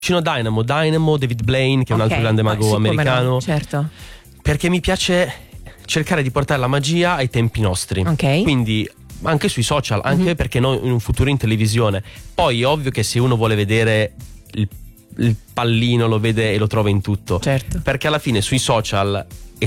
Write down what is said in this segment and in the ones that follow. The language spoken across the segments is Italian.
vicino a Dynamo, David Blaine, che è un altro grande mago americano. No, certo. Perché mi piace cercare di portare la magia ai tempi nostri. Ok. Quindi anche sui social, anche perché no, in un futuro in televisione. Poi è ovvio che se uno vuole vedere il pallino, lo vede e lo trova in tutto. Certo. Perché alla fine sui social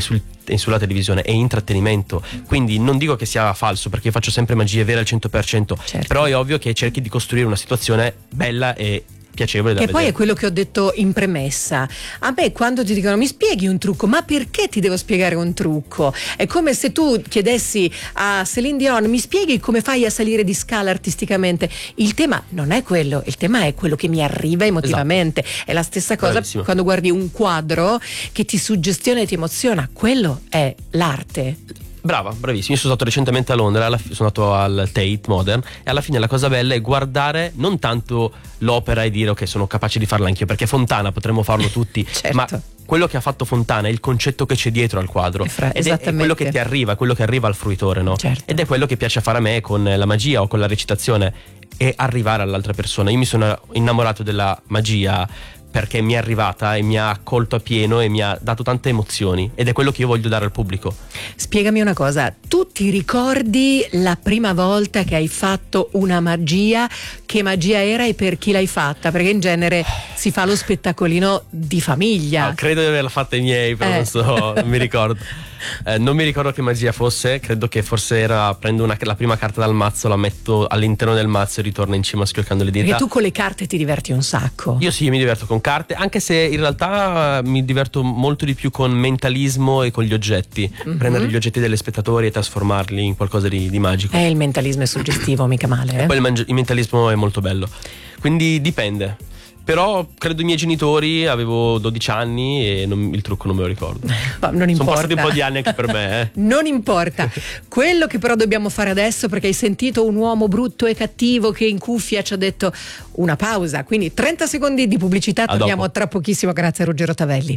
e sulla televisione è intrattenimento. Quindi non dico che sia falso, perché io faccio sempre magie vere al 100%. Certo. Però è ovvio che cerchi di costruire una situazione bella e piacevole da che vedere. poi è quello che ho detto in premessa. A me quando ti dicono mi spieghi un trucco, ma perché ti devo spiegare un trucco? È come se tu chiedessi a Céline Dion mi spieghi come fai a salire di scala artisticamente. Il tema non è quello, il tema è quello che mi arriva emotivamente. È la stessa cosa. Bravissimo. Quando guardi un quadro che ti suggestiona e ti emoziona, quello è l'arte. Brava, bravissimo. Io sono stato recentemente a Londra, sono andato al Tate Modern, e alla fine la cosa bella è guardare non tanto l'opera e dire ok, sono capace di farla anch'io, perché Fontana potremmo farlo tutti. Certo. Ma quello che ha fatto Fontana è il concetto che c'è dietro al quadro, ed è quello che ti arriva, quello che arriva al fruitore, no? Certo. Ed è quello che piace fare a me con la magia o con la recitazione, e arrivare all'altra persona. Io mi sono innamorato della magia perché mi è arrivata e mi ha accolto a pieno e mi ha dato tante emozioni, ed è quello che io voglio dare al pubblico. Spiegami una cosa, tu ti ricordi la prima volta che hai fatto una magia? Che magia era e per chi l'hai fatta? Perché in genere si fa lo spettacolino di famiglia. Credo di averla fatta ai miei, però non mi ricordo. Non mi ricordo che magia fosse. Credo che forse era prendo la prima carta dal mazzo, la metto all'interno del mazzo e ritorno in cima schioccando le dita. Perché tu con le carte ti diverti un sacco. Io mi diverto con carte, anche se in realtà mi diverto molto di più con mentalismo e con gli oggetti. Prendere gli oggetti degli spettatori e trasformarli in qualcosa di magico. Il mentalismo è suggestivo, mica male. E poi il mentalismo è molto bello. Quindi dipende. Però credo i miei genitori, avevo 12 anni e il trucco non me lo ricordo. Ma non importa. Sono passati un po' di anni anche per me. Non importa. Quello che però dobbiamo fare adesso, perché hai sentito un uomo brutto e cattivo che in cuffia ci ha detto una pausa, quindi 30 secondi di pubblicità, torniamo tra pochissimo. Grazie a Ruggero Tavelli.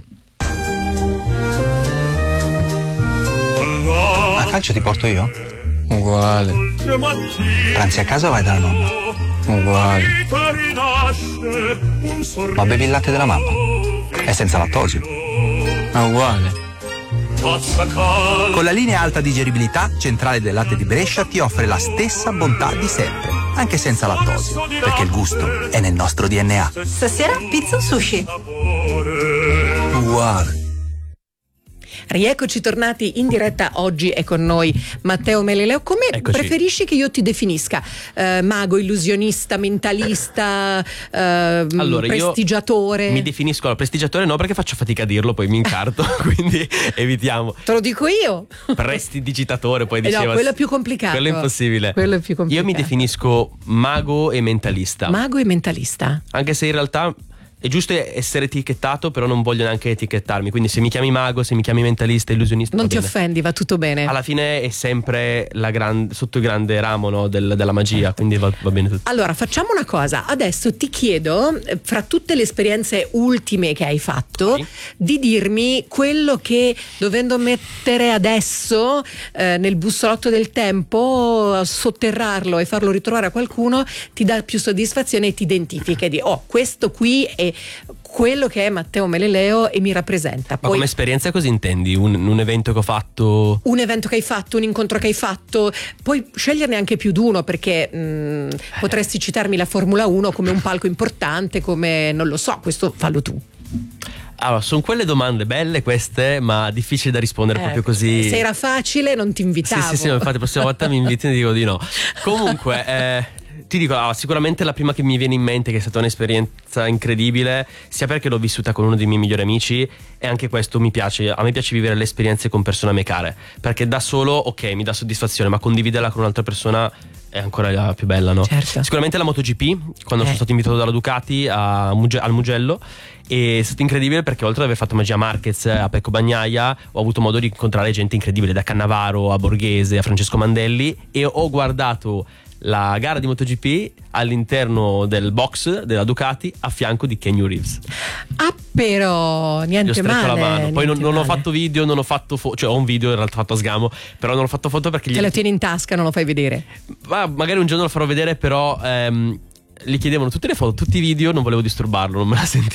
A calcio ti porto io? Uguale. Pranzi a casa o vai dalla nonna? Uguale. Ma bevi il latte della mamma? È senza lattosio. Uguale. Con la linea alta digeribilità, Centrale del Latte di Brescia ti offre la stessa bontà di sempre, anche senza lattosio, perché il gusto è nel nostro DNA. Stasera pizza o sushi? Uguale. Rieccoci tornati in diretta. Oggi è con noi Matteo Melileo. Come preferisci che io ti definisca? Mago, illusionista, mentalista, allora, prestigiatore? Io mi definisco prestigiatore, no, perché faccio fatica a dirlo, poi mi incarto, quindi evitiamo. Te lo dico io. Prestidigitatore, poi diceva. No, quello è più complicato. Quello è impossibile. Quello è più complicato. Io mi definisco mago e mentalista. Mago e mentalista. Anche se in realtà è giusto essere etichettato, però non voglio neanche etichettarmi. Quindi se mi chiami mago, se mi chiami mentalista, illusionista, non ti offendi, va tutto bene. Alla fine è sempre sotto il grande ramo, no, della magia, quindi va bene tutto. Allora facciamo una cosa, adesso ti chiedo, fra tutte le esperienze ultime che hai fatto, di dirmi quello che, dovendo mettere adesso nel bussolotto del tempo, sotterrarlo e farlo ritrovare a qualcuno, ti dà più soddisfazione e ti identifica e di questo qui è quello che è Matteo Melileo e mi rappresenta. Ma come esperienza cosa intendi? Un evento che ho fatto? Un evento che hai fatto, un incontro che hai fatto. Puoi sceglierne anche più di uno, perché potresti citarmi la Formula 1 come un palco importante, come, non lo so, questo fallo tu. Allora, sono quelle domande belle queste, ma difficili da rispondere proprio così. Se era facile non ti invitavo. Sì, infatti la prossima volta mi inviti e dico di no. Comunque ti dico, sicuramente la prima che mi viene in mente, che è stata un'esperienza incredibile, sia perché l'ho vissuta con uno dei miei migliori amici, e anche questo mi piace. A me piace vivere le esperienze con persone a me care, perché da solo, ok, mi dà soddisfazione, ma condividerla con un'altra persona è ancora più bella, no? Certo. Sicuramente la MotoGP, quando sono stato invitato dalla Ducati al Mugello, è stato incredibile, perché oltre ad aver fatto magia a Marquez, a Pecco Bagnaia, ho avuto modo di incontrare gente incredibile, da Cannavaro a Borghese a Francesco Mandelli, e ho guardato la gara di MotoGP all'interno del box della Ducati a fianco di Keanu Reeves. Però niente male. La mano. Poi non male. ho fatto video, non ho fatto cioè ho un video in realtà fatto a sgamo, però non ho fatto foto perché te lo tieni in tasca, non lo fai vedere. Ma magari un giorno lo farò vedere, però gli chiedevano tutte le foto, tutti i video, non volevo disturbarlo, non me la sentivo.